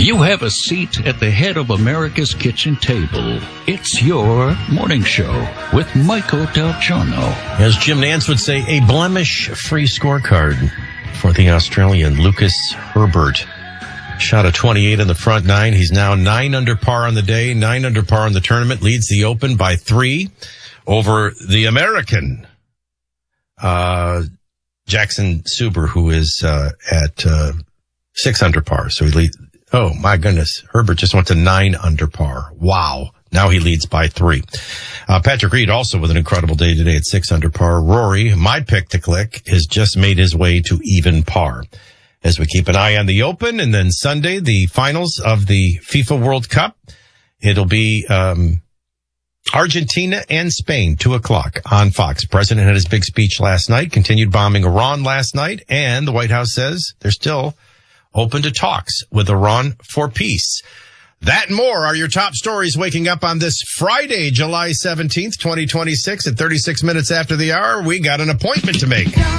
You have a seat at the head of America's kitchen table. It's your morning show with Michael Del Giorno. As Jim Nantz would say, a blemish-free scorecard for the Australian Lucas Herbert. Shot a 28 in the front nine. He's now 9 under par on the day, 9 under par on the tournament. Leads the Open by 3 over the American Jackson Suber, who is at 6 under par. So he leads. Oh, my goodness. Herbert just went to 9 under par. Wow. Now he leads by 3. Patrick Reed also with an incredible day today at 6 under par. Rory, my pick to click, has just made his way to even par. As we keep an eye on the Open, and then Sunday, the finals of the FIFA World Cup. It'll be Argentina and Spain, 2:00 on Fox. President had his big speech last night, continued bombing Iran last night, and the White House says they're still open to talks with Iran for peace. That and more are your top stories waking up on this Friday, July 17th, 2026 at 36 minutes after the hour. We got an appointment to make.